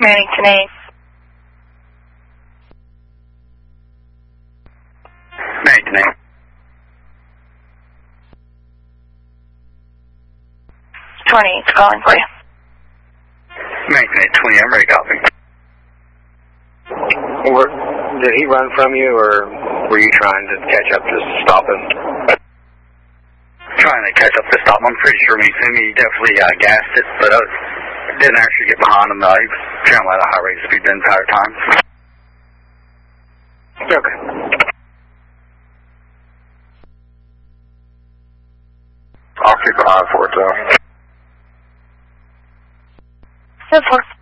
Mannington 8. Mannington 8. It's calling for you. Mannington 820, I'm ready to copy. Did he run from you, or were you trying to catch up to stop him? Trying to catch up to stop him. I'm pretty sure when he seen me, he definitely gassed it, but didn't actually get behind him. He was traveling at a high rate of speed the entire time. Okay. I'll keep an eye for it, though. 10-4.